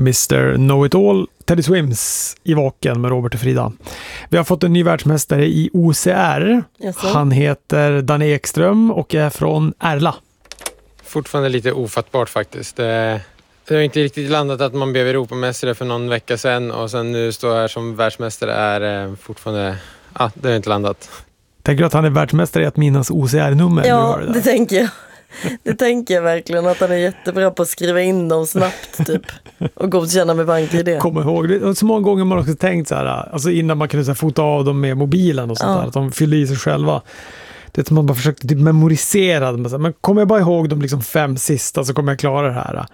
Mr. Know-It-All, Teddy Swims i Vaken med Robert och Frida. Vi har fått en ny världsmästare i OCR. Han heter Danne Ekström och är från Ärla. Fortfarande lite ofattbart faktiskt. Det har inte riktigt landat att man blev Europamästare för någon vecka sedan och sen nu står här som världsmästare är fortfarande... Ja, det har inte landat. Tänker du att han är världsmästare i att minnas OCR-nummer? Ja, det tänker jag. Det tänker jag verkligen, att han är jättebra på att skriva in dem snabbt typ och godkänna med BankID. Kom ihåg, det är så många gånger man också tänkt så här, alltså innan man kunde så här, fota av dem med mobilen och sånt där, att de fyllde i sig själva. Det är som man bara försökte typ memorisera dem. Men kommer jag bara ihåg de liksom 5 sista så kommer jag klara det här.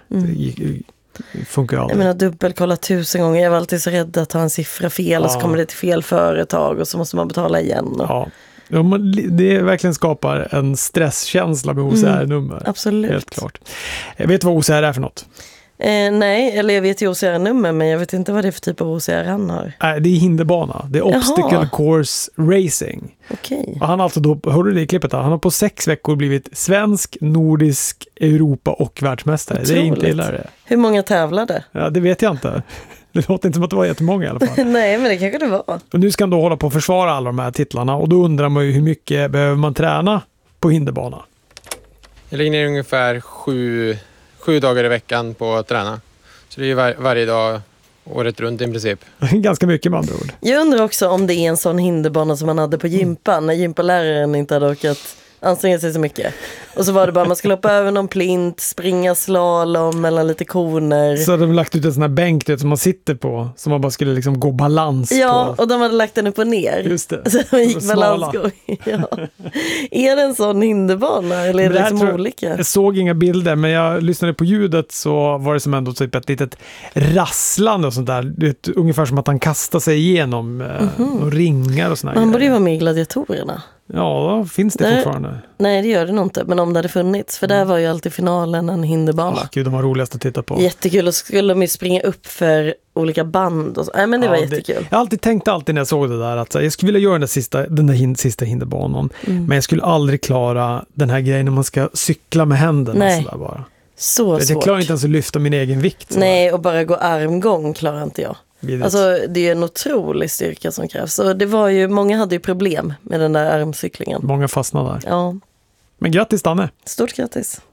Det funkar ju aldrig. Jag menar dubbelkolla 1000 gånger. Jag var alltid så rädd att ta en siffra fel och så kommer det till fel företag och så måste man betala igen. Ja. Det verkligen skapar en stresskänsla med OCR-nummer. Absolut. Helt klart. Vet du vad OCR är för något? Nej, eller jag vet ju OCR-nummer men jag vet inte vad det är för typ av OCR han har. Det är hinderbana. Det är Obstacle Course Racing. Okej. Och han har alltså då, hörde du det i klippet? Han har på 6 veckor blivit svensk, nordisk, Europa och världsmästare. Otroligt. Det är inte illa det. Hur många tävlade? Ja, det vet jag inte. Det låter inte som att det var jättemånga i alla fall. Nej, men det kanske det var. Och nu ska han då hålla på att försvara alla de här titlarna och då undrar man ju hur mycket behöver man träna på hinderbana? Jag lägger ner ungefär 7 dagar i veckan på att träna. Så det är varje dag året runt i princip. Ganska mycket med andra ord. Jag undrar också om det är en sån hinderbana som man hade på gympan när gympaläraren inte hade orkat anstränga sig så mycket. Och så var det bara man skulle hoppa över någon plint, springa slalom mellan lite koner. Så hade de lagt ut en sån här bänk som man sitter på som man bara skulle liksom gå balans på. Och de hade lagt den upp och ner. Just det. Så de gick balansgång. Ja. Är det en sån hinderbana eller är det liksom olika? Jag såg inga bilder men jag lyssnade på ljudet så var det som ändå typ ett litet rasslande och sånt där. Det är ungefär som att han kastar sig igenom och ringar och såna här. Han borde ju vara med i Gladiatorerna. Ja, finns det fortfarande? Nej, det gör det nog inte. Men om det hade funnits. För där var ju alltid finalen en hinderbana. Gud, de var roligast att titta på. Jättekul. Och så skulle de ju springa upp för olika band. Och så. Nej, men det var jättekul. Jag har alltid tänkt när jag såg det där att jag skulle vilja göra den sista hinderbanan. Men jag skulle aldrig klara den här grejen när man ska cykla med händerna. Nej. Så där bara. Så svårt. Jag klarar inte ens att lyfta min egen vikt. Nej, och bara gå armgång klarar inte jag. Alltså det är en otrolig styrka som krävs. Och det var ju, många hade ju problem med den där armcyklingen. Många fastnade där. Ja. Men grattis Danne. Stort grattis.